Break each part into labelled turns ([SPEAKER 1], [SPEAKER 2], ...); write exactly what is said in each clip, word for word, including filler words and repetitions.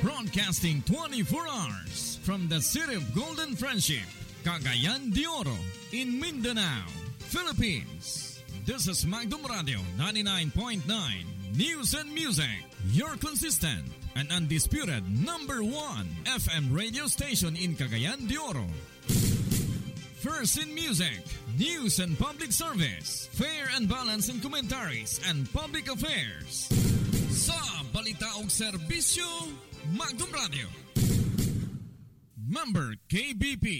[SPEAKER 1] Broadcasting twenty-four hours from the city of Golden Friendship, Cagayan de Oro, in Mindanao, Philippines. This is Magdum Radio ninety-nine point nine News and Music, your consistent and undisputed number one F M radio station in Cagayan de Oro. First in music, news and public service, fair and balanced in commentaries and public affairs. Sa balita og serbisyo, Magdum Radio. Member K B P.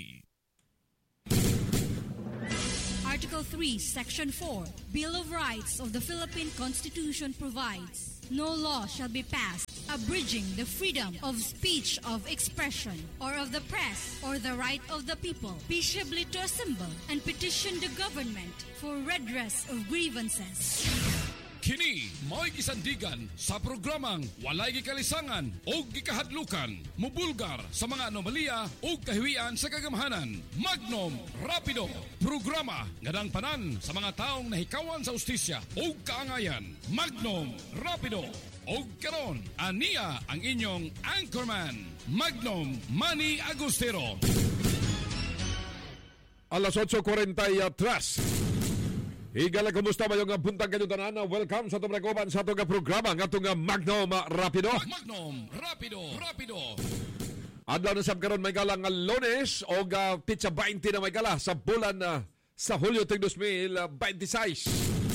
[SPEAKER 2] Article three, Section four, Bill of Rights of the Philippine Constitution provides, no law shall be passed abridging the freedom of speech, of expression, or of the press, or the right of the people peaceably to assemble and petition the government for redress of grievances.
[SPEAKER 3] Kini mo'y gisandigan sa programang walay gikalisangan o gikahadlukan, mubulgar sa mga anomalya o kahiwian sa kagamhanan. Magnum Rapido, programa nga nang panan sa mga taong nahikawan sa ustisya o kaangayan. Magnum Rapido. O karon, aniya ang inyong anchorman, Magnum Manny Agustero.
[SPEAKER 4] Alas otso forty-three. Higala, kumusta ba yung buntag kayo tanan? Welcome sa itong nagoban sa itong programa ng itong Magnum Rapido.
[SPEAKER 3] Magnum Rapido, Rapido.
[SPEAKER 4] Adlaw na sab karon may galang nga Lunes o uh, pitsa twenty na may gala sa bulan uh, sa Hulyo ting twenty twenty-six.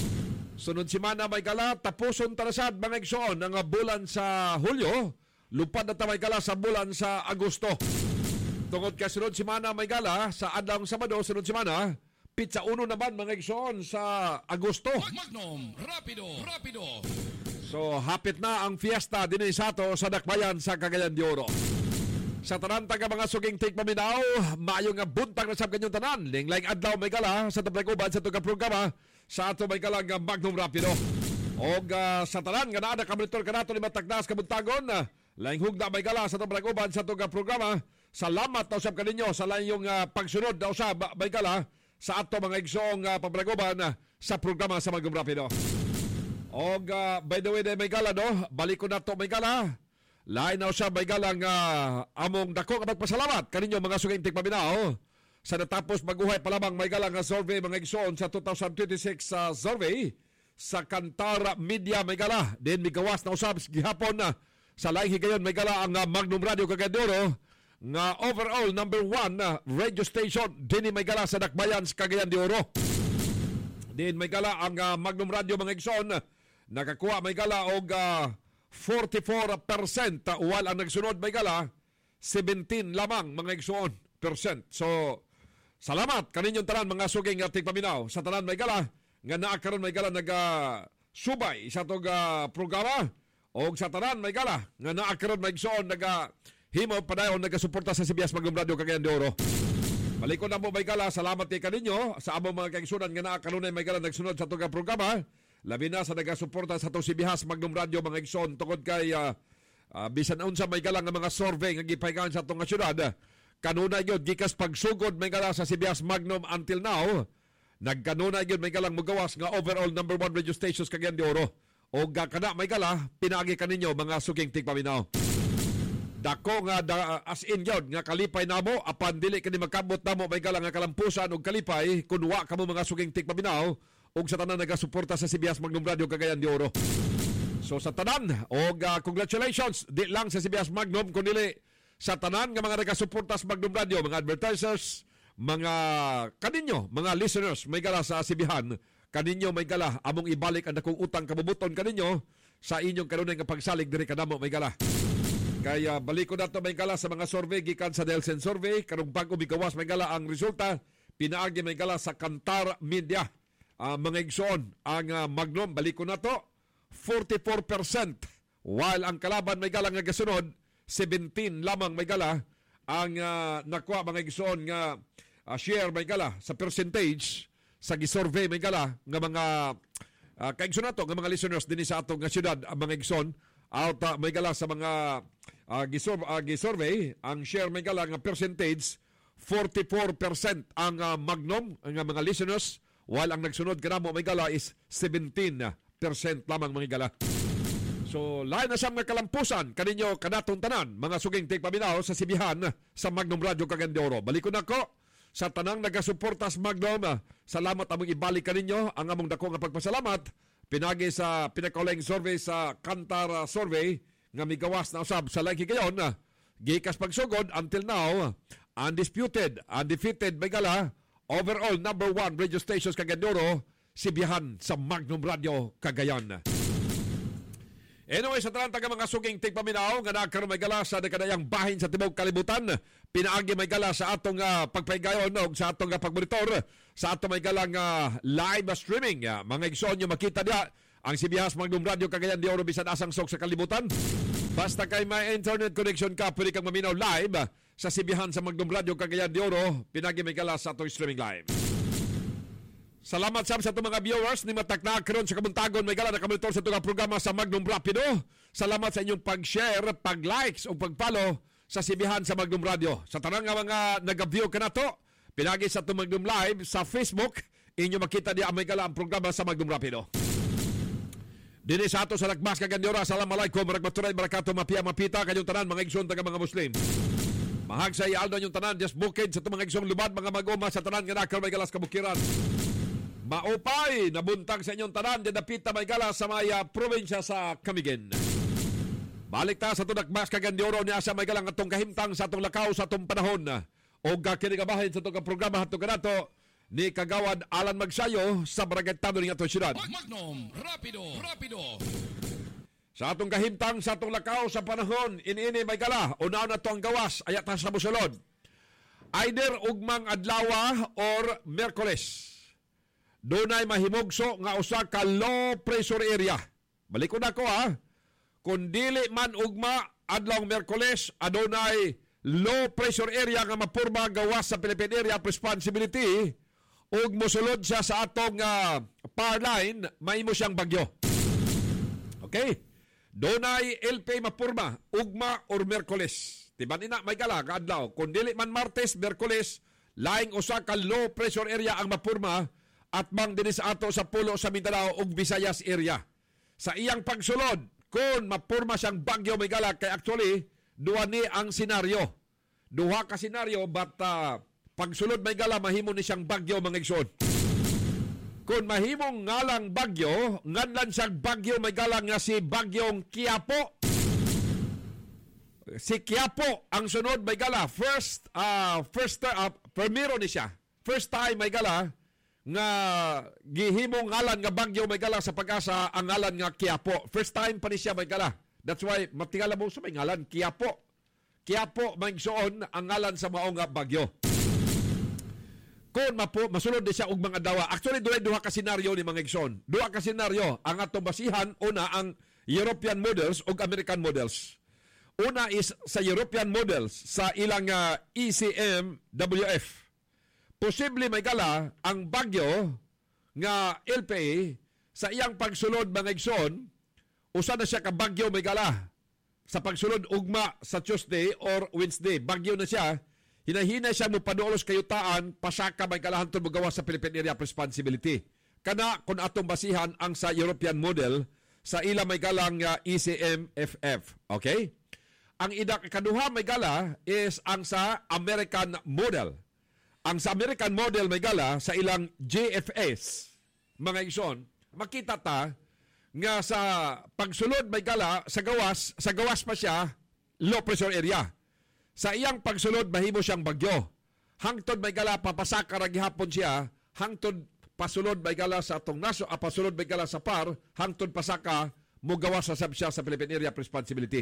[SPEAKER 4] Sunod simana may gala, tapuson tarasad mga igsoon ang bulan sa Hulyo, lupad na ta may gala sa bulan sa Agosto. Tungod ka sunod simana may gala sa adlaw Sabado, sunod simana pitsa uno naman mga igsoon sa Agosto.
[SPEAKER 3] Magnum Rapido, Rapido.
[SPEAKER 4] So hapit na ang fiesta din sa ato sa Dakbayan sa Cagayan de Oro. Sa tanan taga mga suging tigpaminaw, maayo nga buntag na sab kanyong tanan. Linglayng adlaw may gala sa tablaguban sa itong programa sa ato may gala nga Magnum Rapido. O uh, sa tanan nga naada kamonitor ka nato ni matagdas kabuntagon, uh, laing hugda may gala sa tablaguban sa itong programa. Salamat na usab kaninyo sa layong uh, pagsunod na usab may gala sa ato mga igsong uh, pablaguban uh, sa programa sa Magnum Rapido. O uh, by the way na may gala no, balik ko na to may gala. Lain na siya may galang uh, among dako nga magpasalamat kaninyo mga suging tigpaminaw sa natapos maguhay pa lamang may galang nga survey mga igsoon sa twenty twenty-six uh, survey sa Kantara Media may gala. Din migawas na usab gihapon na uh, sa laing higayon may gala ang uh, Magnum Radio Cagayan de Oro nga overall number one uh, radio station din may gala sa Dakbayan sa Cagayan de Oro. Din may gala ang uh, Magnum Radio mga igsoon uh, nakakuha may gala og uh, forty-four percent uwal ang nagsunod may gala seventeen lamang mga igsoon percent. So salamat kaninyong tanan mga suging ating paminaw sa tanan may gala nga naa karon may gala naga subay sa tong uh, programa o sa tanan may gala nga naa karon may igsoon naga himo padayon nagasuporta sa C B S Magnum Radio Cagayan de Oro. Balikon na mo may gala, salamat kay kaninyo sa among mga kaigsunan nga naa kanunay may gala nagsunod sa tong programa. Labi na sa nagasuporta sa itong C B S Magnum Radio mga igsoon tungod kay uh, uh, bisan unsa may galang nga mga survey nga gipahigayon sa itong syudad. Kanunay yun, gikas pagsugod may galang sa C B S Magnum until now, nagkanunay yun may galang mugawas nga overall number one radio stations Cagayan de Oro. O gakana may gala, pinagi kaninyo mga suging tigpaminaw. Dako nga da, as in yun, nga kalipay namo, apan dili kani magkabot namo may galang nga kalampusan o kalipay, kunwa kamo mga suging tigpaminaw, og sa tanan nagasuporta sa C B S Magnum Radio Cagayan de Oro. So sa tanan, og uh, congratulations di lang sa C B S Magnum kundi sa tanan nga mga nagasuporta sa Magnum Radio, mga advertisers, mga kaninyo, mga listeners, may gala sa asibihan, kaninyo may gala among ibalik ang dakong utang kabubuton kaninyo sa inyong kanunay nga pagsalig diri kanamo may gala. Kaya balik ko na to may gala sa mga survey gikan sa Nielsen survey karong bag umigawas may gala ang resulta pinaagi may gala sa Kantar Media. Uh, mga igsoon, ang uh, Magnum, balik ko na to, forty-four percent. While ang kalaban may galang nga gasunod, seventeen lamang may gala. Ang uh, nakuha mga igsoon nga uh, share may gala sa percentage sa gisurvey may gala nga mga uh, kaigsoon na to, nga mga listeners din sa atong nga syudad, ang mga igsoon, out uh, may gala sa mga uh, gisur- uh, gisurvey, ang share may gala nga percentage, forty-four percent ang uh, Magnum, ang uh, mga listeners, while ang nagsunod kanamo may gala is seventeen percent lamang mga gala. So, lain na sa mga kalampusan, kaninyo kanatong tanan, mga suging tigpaminaw sa sibihan sa Magnum Radio Cagayan de Oro. Balikon ako sa tanang nagasuporta sa Magnum. Salamat among ibalik kaninyo ang among dako nga pagpasalamat. Pinagi sa pinakauleng survey sa Kantar Survey nga migawas na usab sa lagi kayon. Gikas pagsugod until now, undisputed, undefeated, may gala, overall number one radio stations Cagayan de Oro, sibihan sa Magnum Radio Cagayan. Anyway, sa talanta ka mga suging tigpaminaw nga nagkaroon may gala sa dekadayang bahin sa Tibog Kalibutan, pinaagi may gala sa atong uh, pagpahigayon o sa atong uh, pagmonitor, sa atong may galang uh, live streaming. Uh, mga igsoon nyo makita niya ang C B S Magnum Radio Cagayan de Oro bisan asang sok sa kalibutan. Basta kay may internet connection ka, pwede kang maminaw live uh, sa C B S sa Magnum Radio Cagayan de Oro, pinaagi may gala sa atong streaming live. Salamat sab sa itong mga viewers ni matakna karon sa kabuntagon may gala na kamonitor sa itong programa sa Magnum Rapido. Salamat sa inyong pag-share, pag-likes o pag-follow sa sibihan sa Magnum Radio. Sa tanang nga mga nag-view ka na to, pinagi sa itong Magnum Live sa Facebook, inyo makita niya may gala ang programa sa Magnum Rapido. Dini sa ato sa Lakbas Cagayan de Oro, assalamualaikum, warahmatullahi wabarakatuh, mapia mapita kanyong tanan mga igsoon taga mga Muslim. Mahag sa ialdo yung tanan, just bukid sa itong mga igsoong lubad, mga mag-uma sa tanan nga nakal may galas kabukiran. Maupay, nabuntag sa inyong tanan, dinapita may gala sa maya probinsya sa Camiguin. Balik ta sa Tunakbas Cagayan de Oro niya sa may galang atong kahimtang sa atong lakaw sa atong panahon. O kakinigabahin sa itong programa hatong kanato ni Kagawad Alan Magsayo sa Barangay Tano ng atong syudad.
[SPEAKER 3] Magnum, rapido, rapido.
[SPEAKER 4] Sa atong kahimtang sa atong lakaw sa panahon, ini-ini may gala, una na to ang gawas, ayat ta sa Busolod. Either ugmang adlawa or Merkoles. Dunay mahimugso nga usa ka low pressure area. Balikon ako ha. Kung dili man ugma adlaw Merkoles, adunay low pressure area nga mapurma gawas sa Philippine Area of Responsibility ug mosulod siya sa atong uh, power line, mahimo siyang bagyo. Okay? Dunay L P mapurma ugma or Merkoles. Tiban ina may gala kadlaw. Kung dili man Martes, Merkoles, laing usa ka low pressure area ang mapurma at bang din sa ato sa pulo sa Mindanao ug Visayas area. Sa iyang pagsulod, kung mapurma siyang bagyo may gala, kay actually, duha ni ang senaryo. Duha ka senaryo, but uh, pagsulod may gala, mahimo ni siyang bagyo mga igsoon. Kung mahimong ngalang bagyo, nganlan siyang bagyo may gala nga si Bagyong Quiapo. Si Quiapo ang sunod may gala. First, uh, first uh, primero ni siya. First time may gala, nga gihimong ngalan nga bagyo may gala sa Pag-asa ang ngalan nga Quiapo. First time pa ni siya may gala. That's why matingala mo sa may ngalan Quiapo. Quiapo may igsoon ang ngalan sa mao nga bagyo. Kung mapo masulod di siya og mga dawa. Actually dunay duha ka senaryo ni mga igsoon. Duha ka senaryo ang atong basihan, una ang European models ug American models. Una is sa European models sa ilang uh, E C M W F. Posible may gala ang bagyo nga L P sa iyang pagsulod mga igsoon, usa na siya ka bagyo may gala. Sa pagsulod ugma sa Tuesday or Wednesday, bagyo na siya, hinahinay siya mo paduolos kayutaan, pasaka may galahan to magawa sa Philippine Area of Responsibility. Kana kung atong basihan ang sa European model, sa ila may galang uh, E C M F F. Okay? Ang ida kaduha may gala is ang sa American model. Ang sa American model may gala sa ilang J F S, mga igsoon, makita ta nga sa pagsulod may gala sa gawas, sa gawas pa siya, low pressure area. Sa iyang pagsulod, mahimo siyang bagyo. Hangtod may gala, papasaka ra gihapon siya, hangtod pasulod may gala sa atong naso, ah, pasulod may gala sa par, hangtod pasaka, mo gawas sa sab siya sa Philippine Area of Responsibility.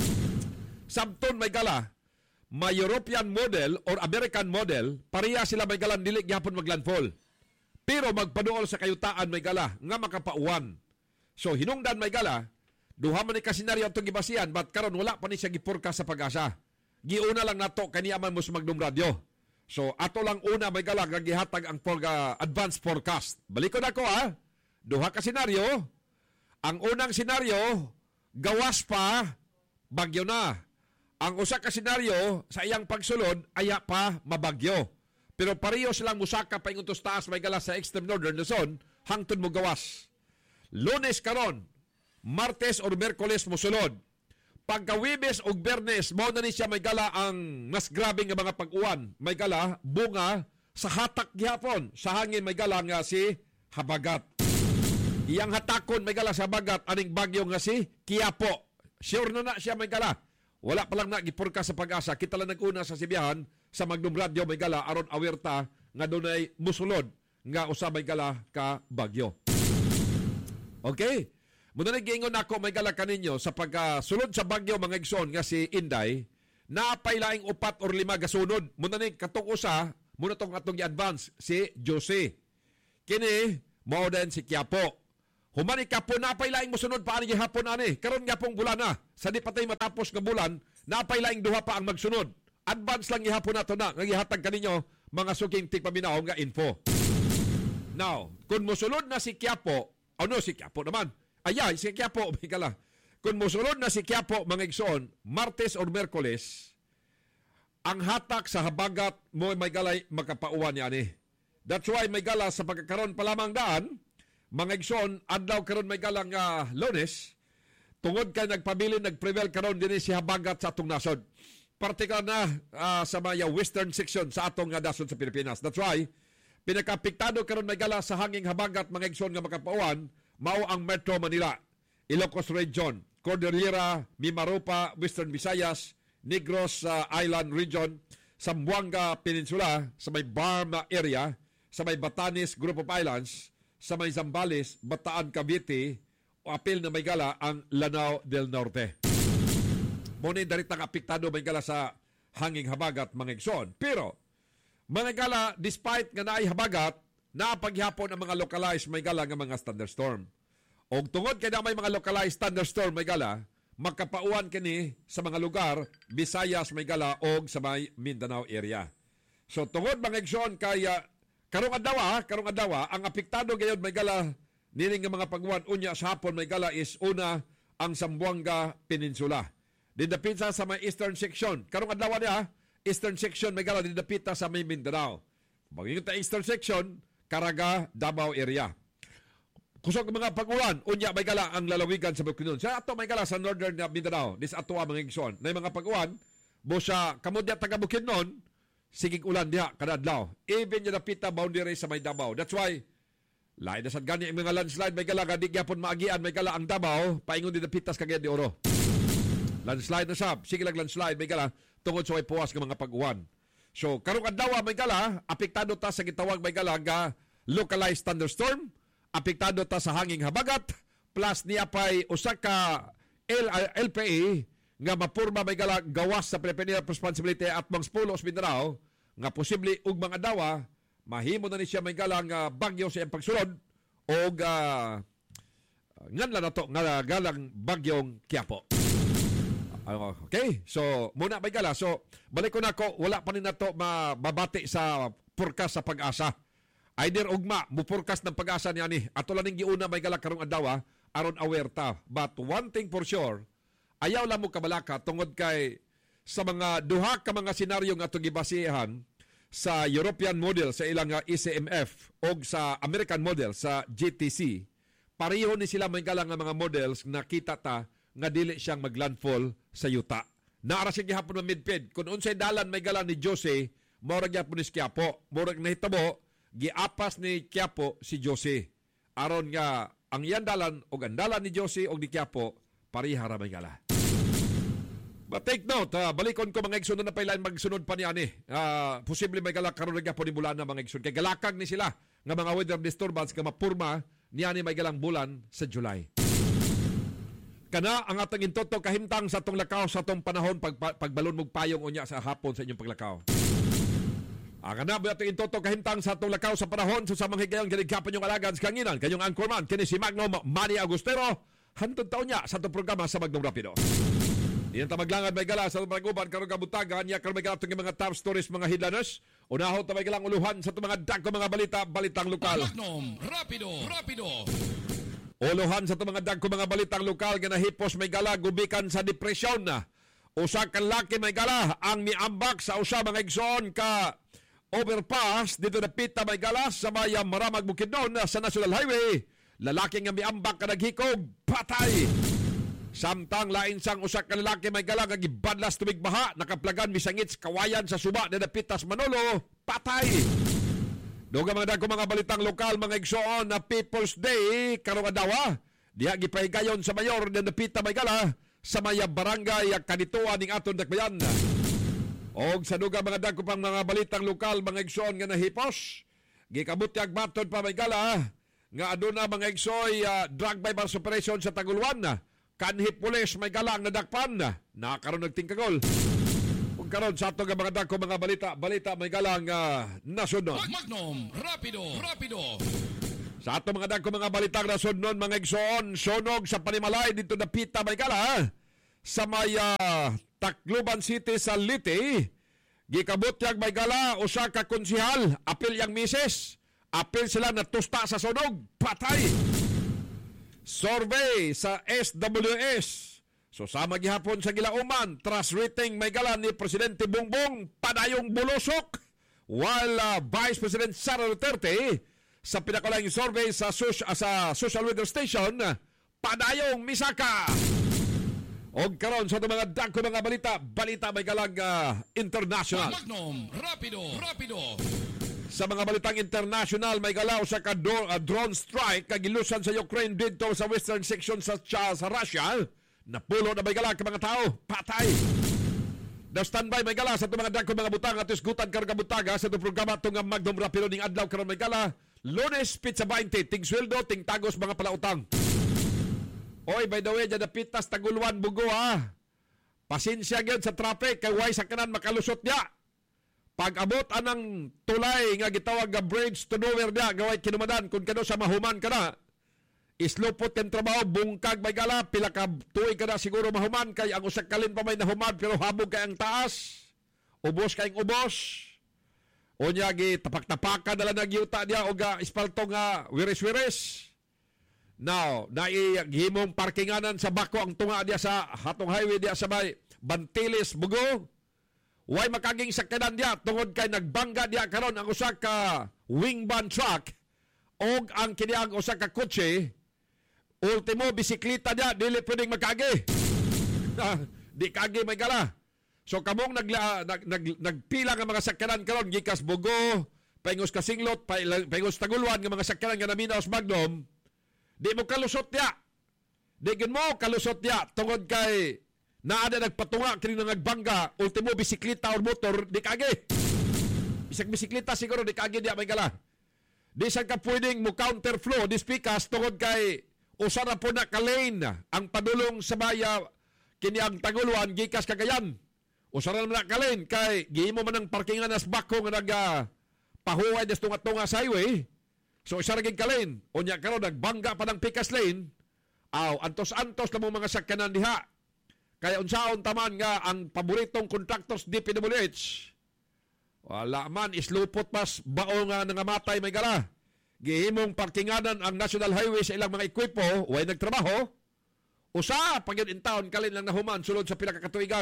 [SPEAKER 4] Sabton may gala, may European model or American model, pareha sila may galang dili gyapon maglandfall. Pero magpaduol sa kayutaan may gala nga makapauwan. So hinungdan may gala, duha man ni ka senaryo atong gibasihan, but karon wala pa ni siya gipurka sa Pag-asa. Giuna lang nato kaniya man mo sa Magnum Radio. So ato lang una may gala nga gihatag ang uh, advanced forecast. Balikon ako ha. Duha ka senaryo. Ang unang senaryo, gawas pa, bagyo na. Ang usa ka senaryo sa iyang pagsulod aya pa mabagyo. Pero pareho silang musaka pa ingon taas may gala sa extreme northern Luzon hangtod mo gawas. Lunes karon, Martes or Merkoles mosulod. Pagka Webes o Bernes, mo na ni siya may gala ang mas grabe nga mga pag-uwan. May gala, bunga, sa hatak gihapon. Sa hangin may gala nga si habagat. Iyang hatakon may gala sa habagat, aning bagyo nga si Quiapo. Sure na na siya may gala. Wala pa lang na gipurka sa pag-asa. Kita lang nag-una sa sibiyahan sa Magnum Radio may gala aron awerta nga dunay musulod nga usa may gala ka bagyo. Okay? Muna nag-iingon ako may gala kaninyo sa pagkasulod sa bagyo mga igsoon nga si Inday, naapay laing upat or lima gasunod. Muna ni katong usa, muna tong atong i-advance si Jose. Kini mao din si Quiapo. Humani kapon naapay laing mosunod pa ani gihapon ani. Karon nga pong bulan na, sa di patay matapos nga bulan, naapay laing duha pa ang magsunod. Advance lang gihapon nato na nga gihatag kaninyo mga suking tigpaminaw nga info. Now, kung mosunod na si Quiapo, ano si Quiapo naman? Ayay, si Quiapo, may kala. Kung mosunod na si Quiapo, mga igsoon, Martes or Merkoles, ang hatak sa habagat mo may galay makapauwan niya ni. That's why may gala sa pagkakaroon pa lamang daan, mga igsoon, adlaw karon may galang uh, Lunes, tungod kay nagpabilin, nagprevail karon din si habagat sa atong nasod. Partikular na uh, sa maya western section sa atong uh, nasod sa Pilipinas. That's why, pinakapiktado karon may gala sa hanging habagat mga igsoon nga makapauwan, mao ang Metro Manila, Ilocos Region, Cordillera, Mimaropa, Western Visayas, Negros uh, Island Region, Zamboanga Peninsula, sa may Barma area, sa may Batanes Group of Islands, sa may Zambales, Bataan, Cavite, o apil na may gala ang Lanao del Norte. Muna yung daritang apektado may gala sa hanging habagat mga igsoon. Pero, mga gala, despite nga naay habagat, napaghapon ang mga localized may gala nga mga thunderstorm. O tungod kay na may mga localized thunderstorm may gala, makapauwan kini sa mga lugar, Visayas may gala o sa may Mindanao area. So tungod mga igsoon kay uh, karong adlaw, karong adlaw, ang apektado gayud may gala nining nga mga pagwan unya sa hapon may gala is una ang Zamboanga Peninsula. Didapita sa may eastern section. Karong adlaw niya, eastern section may gala didapita sa may Mindanao. Maging ta eastern section, Caraga, Davao area. Kusog mga pag-uwan, unya may gala ang lalawigan sa Bukidnon. Sa ato may gala sa northern na Mindanao, dis ato mga igsoon. Na mga pag-uwan, busa kamudya taga Bukidnon, sigig ulan diha kada adlaw. Even yung napita boundary sa may Davao. That's why lain na sad gani ang mga landslide may gala gadi gyapon maagian may gala ang Davao, paingon din napitas Cagayan de Oro. Landslide na sab, sige lang landslide may gala tungod sa may puwas ng mga pag-uwan. So, karong adlaw may gala, apektado ta sa gitawag may gala nga localized thunderstorm, apektado ta sa hanging habagat, plus niya pa'y usa ka L P A nga mapurma may gala gawas sa Philippine Responsibility at mga Spulos Mindanao, nga posible ug mga dawa, mahimo na ni siya may gala nga bagyo sa iyang pagsulod o uh, nganla na to nga galang bagyong Quiapo. Okay, so muna may gala. So balik ko na ko, wala pa rin na to mababati sa purkas sa pag-asa. Either ugma, mupurkas ng pag-asa niya ni. Ato lang yung giuna may gala karong adlaw, aron aware ta. But one thing for sure, ayaw lang mo kabalaka tungod kay sa mga duha ka mga senaryo nga itong gibasihan sa European model sa ilang E C M F o sa American model sa G T C. Pareho ni sila may gala nga mga models na kita ta nga dili siyang maglandfall sa yuta. Naara siya gihapon ng midpid. Kung unsay dalan may gala ni Jose, morag gihapon ni Quiapo. Morag nahitabo, giapas ni Quiapo si Jose. Aron nga ang iyan dalan o ang dalan ni Jose o ni Quiapo, parihara may gala. But take note, uh, balikon ko mga igsoon na pailan magsunod pa niya ni. Uh, posible may gala karon nga po ni bulan na mga igsoon. Kay galakag ni sila nga mga weather disturbance nga mapurma niya ni may galang bulan sa July. Kana ang atong intoto kahimtang sa atong lakaw sa atong panahon pag, pagbalon mog payong unya sa hapon sa inyong paglakaw. Ang kana ba atong intoto kahimtang sa atong lakaw sa panahon sa samang higayon galigkapan yung alagan sa kanginan kanyong anchorman kini si Magno Manny Agustero hantod taon niya sa atong programa sa Magno Rapido. Diyan ta maglangad may gala sa atong pag-uban karon kabutagan niya karon may gala atong mga top stories mga headliners. Unahon ta may galang uluhan sa atong mga dagko mga balita balitang lokal.
[SPEAKER 3] Magno Rapido Rapido.
[SPEAKER 4] Uluhan sa itong mga dagko mga balitang lokal nga nahipos may gala gubikan sa depresyon na. Usa ka laki may gala ang miambak sa usa mga igsoon ka overpass dito na pita may gala sa mayang Maramag Bukidnon sa National Highway lalaki nga miambak ka naghikog, patay. Samtang lain sang usa ka lalaki may gala nga gibadlas tubig baha, nakaplagan misangit sa kawayan sa suba na napitas Manolo, patay. Duga mga dagko mga balitang lokal, mga igsoon na People's Day karong adlaw. Diha gipahigayon sa mayor na napita may gala sa maya barangay kanituan ning aton dakbayan. Og sa duga mga dagko pang mga balitang lokal, mga igsoon nga nahipos, gikabutyag matod pa may gala nga aduna mga igsoy uh, drug bypass operation sa Taguluan na kanhi pulis may galang nadakpan na nakaroon nagtingkagol. Ug karon sa ato nga mga dagko mga balita, balita may galang uh, nasunod.
[SPEAKER 3] Magnum Rapido, Rapido.
[SPEAKER 4] Sa ato mga dagko mga balitang nasunod mga igsoon, sunog sa Panimalay dito napita may gala sa may uh, Tacloban City sa Liti. Gikabutyag may gala usa ka konsehal, apil yang misis, apil sila natusta sa sunog, patay. Survey sa S W S. So sama gihapon sa gilauman, trust rating may gala ni Presidente Bongbong padayong bulusok, while uh, Vice President Sara Duterte sa pinakalang survey sa, sus- sa social radio station padayong misaka. Og karon sa mga dagko mga balita, balita may galang uh, international.
[SPEAKER 3] Magnum Rapido, Rapido.
[SPEAKER 4] Sa mga balitang international, may galaw sa kador, uh, drone strike kagilusan sa Ukraine dito sa western section sa, sa Russia. Napulo na may gala ka mga tao, patay. Na standby may gala sa ito mga dagko mga butang at isgutan karga butaga sa ito programa ito nga Magnum Rapido ning adlaw karon may gala. Lunes, pizza twenty, ting sweldo, ting tagos mga palautang. Oy, by the way, dyan na pitas Taguluan bugo ha. Pasensya gyud sa traffic, kay way sa kanan makalusot niya. Pag-abot anang tulay nga gitawag nga bridge to nowhere niya, gaway kinumadan, kung kano sa mahuman ka na, islupot kang trabaho, bungkag may gala, pila ka tuig ka na siguro mahuman, kay ang usak kalin pa may nahuman, pero habog kay ang taas, ubos kay ang ubos, o niya, tapak-tapakan na lang nagyuta niya, o ga ispalto nga wiris-wiris. Now, naihimong parkinganan sa bako ang tunga niya sa hatong highway niya sa may Bantilis, Bugo. Way makaging sakyanan diya tungod kay nagbangga diya karon ang usa ka wingman truck og ang kiniang usa ka kotse ultimo bisikleta diya dili pwedeng makagi. Di kagi may gala. So kamong nagla, nag, nag, nagpila nga mga sakyanan karon gikas Bugo, paingos Kasinglot, paingos Taguluan nga mga sakyanan nga naminaw sa Magnum, di mo kalusot diya. Di gid mo kalusot diya tungod kay naa na nagpatunga kini nga nagbangga, ultimo bisikleta or motor di kagi. Bisag bisikleta siguro di kagi diya may gala. Di sa ka pwedeng mo counter flow di pikas tungod kay usa na po na ka lane ang padulong sa baya kini ang Taguluan gikas Cagayan. Usa na na ka lane kay gihimo man ang parkingan as bako nga naga pahuway des tunga-tunga sa highway. So isa ra gid ka lane. Unya karon nagbangga pa ng pikas lane. Aw antos-antos na mo mga sakyanan diha. Kaya unsaon taman nga ang paboritong contractors D P W H, wala man, islupot pas bao nga nangamatay may gala. Gihimong parkinganan ang National Highway sa ilang mga ekwipo, way nagtrabaho. Usa, pag yun in town, kalin lang nahuman, sulod sa pila kakatuigan.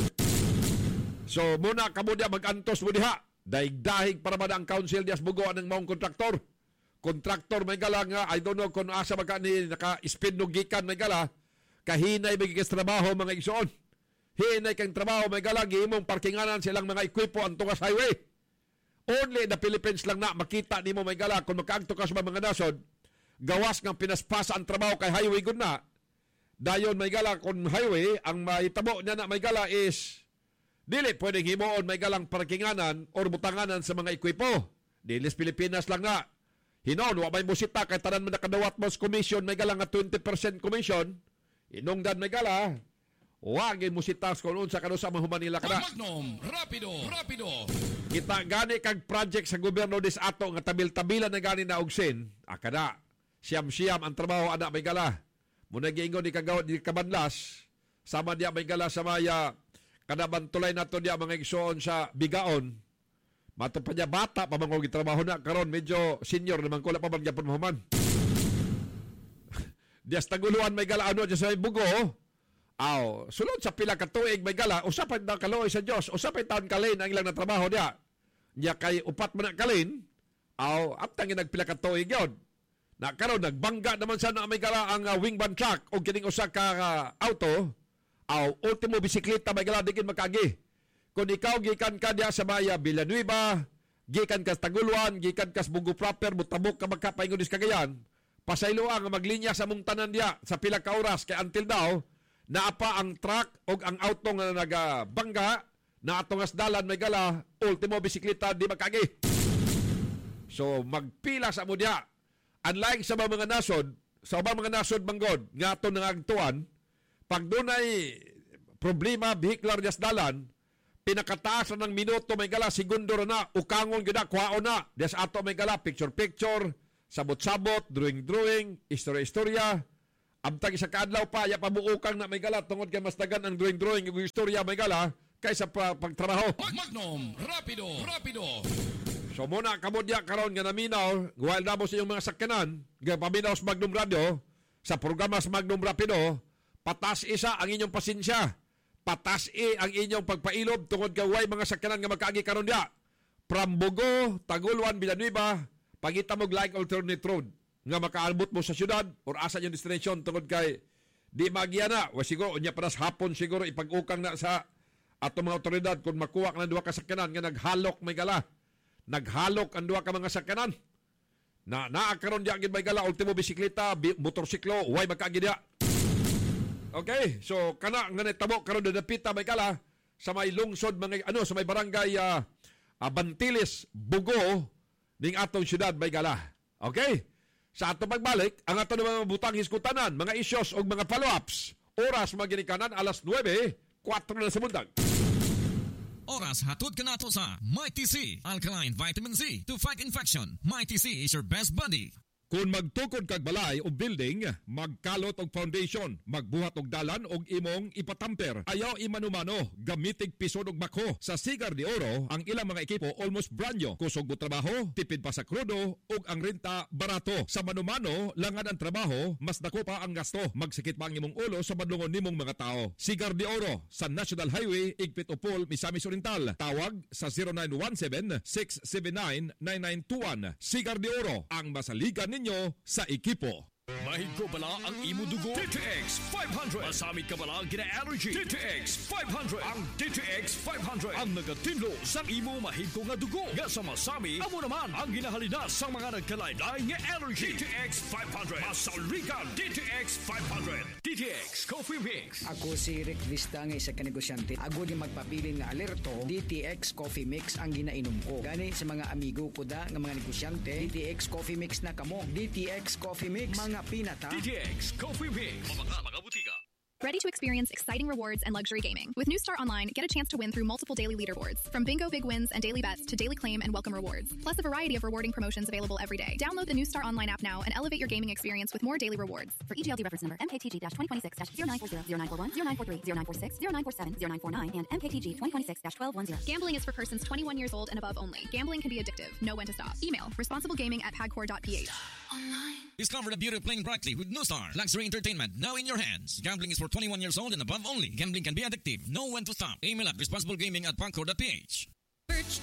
[SPEAKER 4] So, muna kamo diya mag-antos mo diha. Daig-dahig para ba ang council diya bugoan ng maong kontraktor. Kontraktor may gala nga, I don't know kung asa magka ni naka-spin no gikan may gala, kahinay bigis trabaho mga igsoon. Hinay kang trabaho may galang gihimong parkinganan silang mga ekwipo ang tungas highway. Only the Philippines lang na makita nimo may gala kung makaagto ka sa mga nasod, gawas ng pinaspasa ang trabaho kay highway gud na. Dayon may gala kung highway ang mahitabo niya na may gala is dili pwedeng himuon may galang parkinganan or butanganan sa mga ekwipo. Dilis Pilipinas lang na. Hinon, wa may musita kay tanan man nakadawat mos commission may galang nga twenty percent commission. Inungdan may gala, wagin mo si task kung unsa kano sa mahuman nila kada.
[SPEAKER 3] Magnum, rapido, rapido.
[SPEAKER 4] Kita gani kag project sa gobyerno dis ato nga tabil-tabilan na gani na ogsin. Akada, siyam-siyam ang trabaho ana may gala. Muna giingon ni kagawad di kabanlas, sama diya may gala sa maya kada bantulay nato diya mga igsoon sa bigaon. Mato pa niya bata pa mangog trabaho na karon medyo senior naman ko la pa man gyapon mahuman. Dias Taguluan may gala ano sa Bugo. Aw, sulod sa pila ka tuig may gala, usapan na kaloy sa Dios, usapan taon kalin ang ilang natrabaho diya. Nya kay upat man na kalin, aw, aptang nagpila ka tuig yon. Na karon nagbangga naman sa na may gala ang uh, wing van truck o kining usa ka uh, auto aw ultimo bisikleta may gala dikin makagi. Kung ikaw gikan ka diya sa Maya Villanueva, gikan ka sa Taguluan, gikan ka sa Bungo proper, mutabok ka magkapaingon sa Cagayan, pasaylo ang maglinya sa mong tanan diya sa pila ka oras kay until now naapa ang truck o ang auto nga nagabangga na atong asdalan may gala ultimo bisikleta di makagi. So magpila sa mo diya. Unlike sa mga nasod, sa ubang mga nasod manggod, nga ito nangagtuan, pag doon ay problema, bihiklar jas dalan, pinakataas ng minuto may gala, segundo na, ukangon gina, kuhaon na, des ato may gala, picture-picture, sabot-sabot, drawing-drawing, istorya-istorya, amtag isa kaadlaw pa, ya pabuukang na may gala, tungod kay mas tagan ang drawing-drawing, yung istorya may gala, kaysa pa, pagtrabaho.
[SPEAKER 3] Magnum, rapido, rapido.
[SPEAKER 4] So muna kamodya karon nga naminaw, while namo sa iyong mga sakyanan, nga paminaw sa Magnum Radio, sa programa sa Magnum Rapido, patas isa ang inyong pasensya. Patas i ang inyong pagpailob tungod ka way mga sakyanan nga magkaagi karon dia. From Bugo, Taguluan, Villanueva, pangita mo like alternate road nga makaabot mo sa syudad or asa yung destination tungod kay di magiya na. O siguro, unya paras hapon siguro ipag-ukang na sa atong mga otoridad kung makuha ka ng duha ka sakyanan nga naghalok may gala. Naghalok ang duha ka mga sakyanan. Na naakaroon diya gid may gala ultimo bisikleta, bi- motorsiklo, way magkaagi diya. Okay, so kana nga nitabo karon dadapita may gala sa may lungsod mga ano sa may barangay uh, uh, Bantiles, Bugo ning atong syudad may gala. Okay? Sa atong pagbalik, ang atong mga butang hiskutanan, mga issues o mga follow-ups. Oras maginikanan alas nuwebe, kwatro na sa bundag.
[SPEAKER 1] Oras hatod ka nato sa Mighty C, Alkaline Vitamin C to fight infection. Mighty C is your best buddy.
[SPEAKER 4] Kung magtukod kag balay o building, magkalot og foundation, magbuhat og dalan og imong ipatamper. Ayaw imanumano, gamitig pisod og bako. Sa Cigar de Oro, ang ilang mga ekipo almost brand new. Kusog mo trabaho, tipid pa sa krudo, ug ang renta barato. Sa manumano, langan ang trabaho, mas dako pa ang gasto. Magsikit pa ang imong ulo sa badlungon nimong mga tao. Cigar de Oro, sa National Highway, Igpit Upol, Misamis Oriental. Tawag sa zero nine one seven, six seven nine, nine nine two one. Cigar de Oro, ang masaligan ninyo sa ekipo.
[SPEAKER 3] Mahig ko pala ang imo dugo. D T X five hundred. Masamit ka pala ang gina-allergy. D T X five hundred. Ang D T X five hundred. Ang nagatinlo sa imo mahig ko nga dugo. Nga sa masami, amo naman ang ginahalinas sa mga nagkalain-lain nga allergy. D T X five hundred. Masaligan D T X five hundred. D T X Coffee Mix.
[SPEAKER 5] Ako si Rick Vista nga isa ka negosyante. Ako di magpabilin nga alerto. D T X Coffee Mix ang ginainom ko. Gani sa mga amigo ko da nga mga negosyante, D T X Coffee Mix na kamo. D T X Coffee Mix. Mga pinata.
[SPEAKER 3] D T X Coffee Mix. Mga mga butika.
[SPEAKER 6] Ready to experience exciting rewards and luxury gaming? With New Star Online, get a chance to win through multiple daily leaderboards. From bingo big wins and daily bets to daily claim and welcome rewards. Plus a variety of rewarding promotions available every day. Download the New Star Online app now and elevate your gaming experience with more daily rewards.
[SPEAKER 7] For E G L D reference number M K T G twenty twenty-six zero nine four zero, zero nine four one, zero nine four three, zero nine four six, zero nine four seven, zero nine four nine, and M K T G twenty twenty-six twelve ten.
[SPEAKER 6] Gambling is for persons twenty-one years old and above only. Gambling can be addictive. Know when to stop. Email responsiblegaming at pagcor dot p h.
[SPEAKER 1] Discover the beauty of playing brightly with New Star. Luxury entertainment now in your hands. Gambling is for twenty-one years old and above only. Gambling can be addictive. Know when to stop. Email at responsiblegaming at pagcor dot p h.